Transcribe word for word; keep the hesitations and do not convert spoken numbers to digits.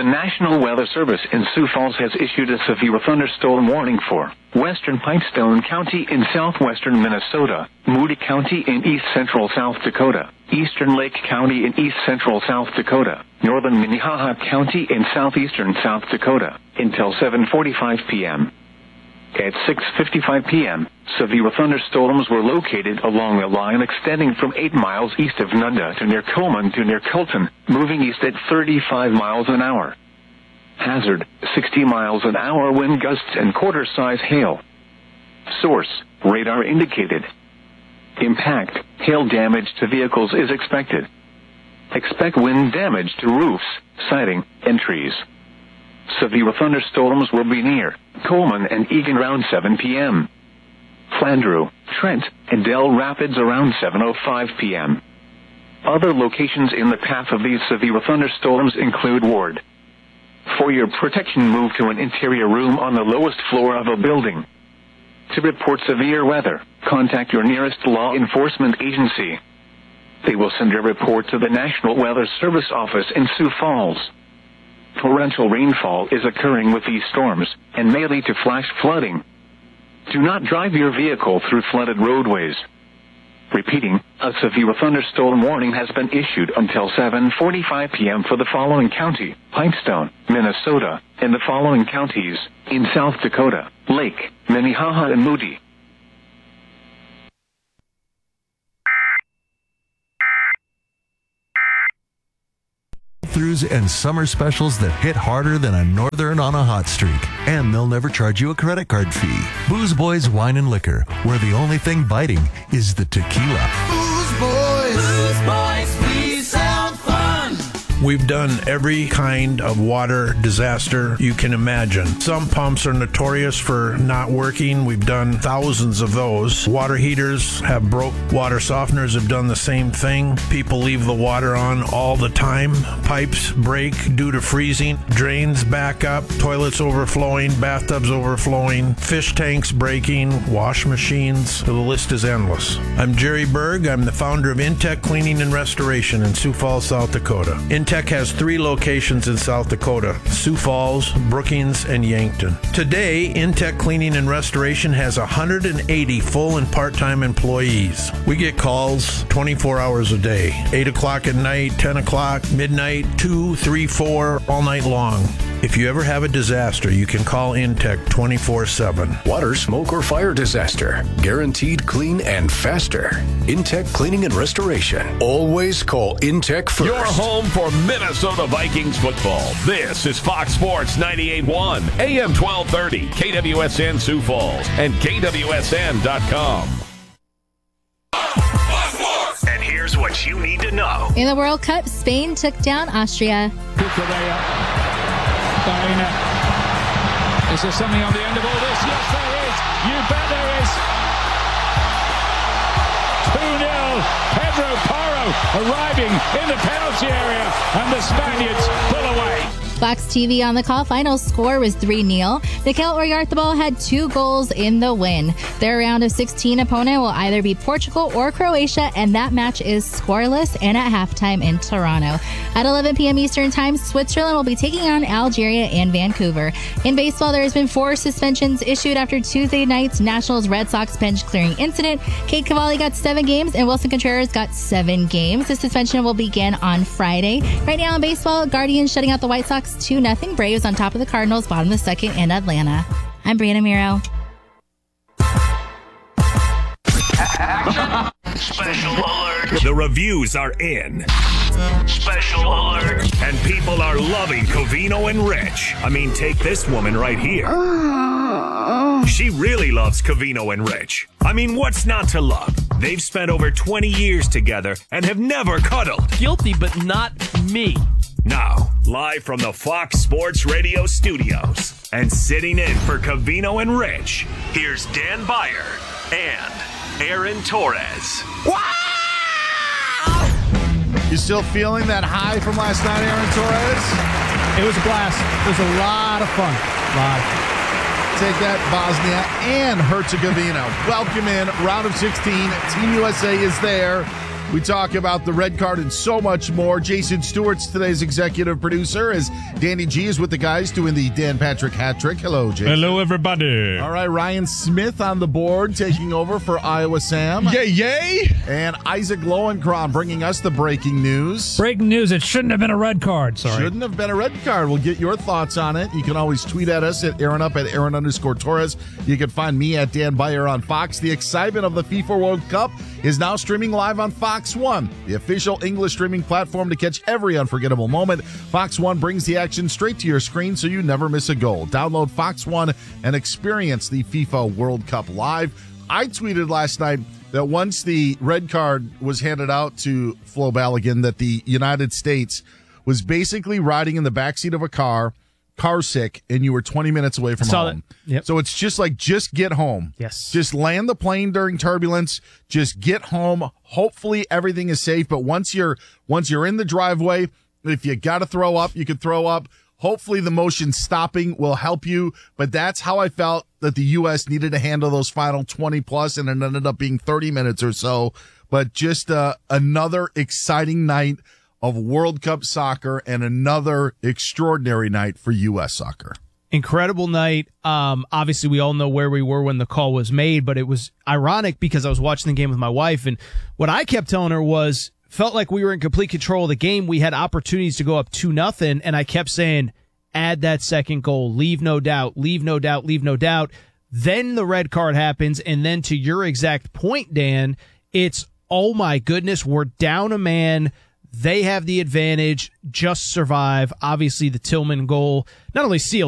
National Weather Service in Sioux Falls has issued a severe thunderstorm warning for western Pipestone County in southwestern Minnesota, Moody County in east-central South Dakota, eastern Lake County in east-central South Dakota, northern Minnehaha County in southeastern South Dakota, until seven forty-five p.m. At six fifty-five p.m., severe thunderstorms were located along a line extending from eight miles east of Nunda to near Coleman to near Colton, moving east at thirty-five miles an hour. Hazard, sixty miles an hour wind gusts and quarter-size hail. Source, radar indicated. Impact, hail damage to vehicles is expected. Expect wind damage to roofs, siding, and trees. Severe thunderstorms will be near Coleman and Egan around seven p.m. Flandreau, Trent, and Dell Rapids around seven oh five p.m. Other locations in the path of these severe thunderstorms include Ward. For your protection, move to an interior room on the lowest floor of a building. To report severe weather, contact your nearest law enforcement agency. They will send a report to the National Weather Service office in Sioux Falls. Torrential rainfall is occurring with these storms and may lead to flash flooding. Do not drive your vehicle through flooded roadways. Repeating, a severe thunderstorm warning has been issued until seven forty-five p.m. for the following county: Pipestone, Minnesota, and the following counties in South Dakota: Lake, Minnehaha, and Moody. Throughs and summer specials that hit harder than a northern on a hot streak. And they'll never charge you a credit card fee. Booze Boys Wine and Liquor, where the only thing biting is the tequila. Booze Boys! Booze Boys, we sound fun! We've done every kind of water disaster you can imagine. Some pumps are notorious for not working. We've done thousands of those. Water heaters have broke. Water softeners have done the same thing. People leave the water on all the time. Pipes break due to freezing. Drains back up. Toilets overflowing. Bathtubs overflowing. Fish tanks breaking. Wash machines. The list is endless. I'm Jerry Berg. I'm the founder of Intech Cleaning and Restoration in Sioux Falls, South Dakota. Intech has three locations in South Dakota: Sioux Falls, Brookings, and Yankton. Today, Intech Cleaning and Restoration has one hundred eighty full and part-time employees. We get calls twenty-four hours a day, eight o'clock at night, ten o'clock, midnight, two, three, four, all night long. If you ever have a disaster, you can call Intech twenty-four seven. Water, smoke, or fire disaster. Guaranteed clean and faster. Intech Cleaning and Restoration. Always call Intech first. Your home for Minnesota Vikings football. This is Fox Sports ninety-eight point one, A M twelve thirty, K W S N Sioux Falls, and K W S N dot com. And here's what you need to know. In the World Cup, Spain took down Austria. Is there something on the end of all this? Yes, there is. You bet there is. two nil. Pedro Porro arriving in the penalty area, and the Spaniards pull away. Fox T V on the call. Final score was three nil. Mikel Oyarzabal had two goals in the win. Their round of sixteen opponent will either be Portugal or Croatia, and that match is scoreless and at halftime in Toronto. At eleven p.m. Eastern Time, Switzerland will be taking on Algeria and Vancouver. In baseball, there has been four suspensions issued after Tuesday night's Nationals-Red Sox bench clearing incident. Kate Cavalli got seven games, and Wilson Contreras got seven games. The suspension will begin on Friday. Right now in baseball, Guardians shutting out the White Sox two nothing. Braves on top of the Cardinals, bottom of the second in Atlanta. I'm Brianna Miro. Special alert. The reviews are in. Special alert. And people are loving Covino and Rich. I mean, take this woman right here. She really loves Covino and Rich. I mean, what's not to love? They've spent over twenty years together and have never cuddled. Guilty, but not me. Now, live from the Fox Sports Radio studios and sitting in for Covino and Rich, here's Dan Beyer and Aaron Torres. Wow! You still feeling that high from last night, Aaron Torres? It was a blast. It was a lot of fun. Live. Take that, Bosnia and Herzegovina. Welcome in, round of sixteen. Team U S A is there. We talk about the red card and so much more. Jason Stewart's today's executive producer, as Danny G is with the guys doing the Dan Patrick hat trick. Hello, Jason. Hello, everybody. All right, Ryan Smith on the board, taking over for Iowa Sam. Yay, yay. And Isaac Lowenkron bringing us the breaking news. Breaking news, it shouldn't have been a red card. Sorry. Shouldn't have been a red card. We'll get your thoughts on it. You can always tweet at us at Aaron Up at Aaron underscore Torres. You can find me at Dan Beyer on Fox. The excitement of the FIFA World Cup is now streaming live on Fox One, the official English streaming platform to catch every unforgettable moment. Fox One brings the action straight to your screen so you never miss a goal. Download Fox One and experience the FIFA World Cup live. I tweeted last night that once the red card was handed out to Flo Balogun, that the United States was basically riding in the backseat of a car, car sick, and you were twenty minutes away from home. Yep. So it's just like, just get home. Yes. Just land the plane during turbulence. Just get home. Hopefully everything is safe. But once you're once you're in the driveway, if you got to throw up, you can throw up. Hopefully the motion stopping will help you. But that's how I felt that the U S needed to handle those final twenty plus, and it ended up being thirty minutes or so. But just uh, another exciting night of World Cup soccer and another extraordinary night for U S soccer. Incredible night. Um, obviously, we all know where we were when the call was made, but it was ironic because I was watching the game with my wife, and what I kept telling her was, felt like we were in complete control of the game. We had opportunities to go up two nothing, and I kept saying, add that second goal, leave no doubt, leave no doubt, leave no doubt. Then the red card happens, and then to your exact point, Dan, it's, oh my goodness, we're down a man. They have the advantage, just survive. Obviously, the Tillman goal not only sealed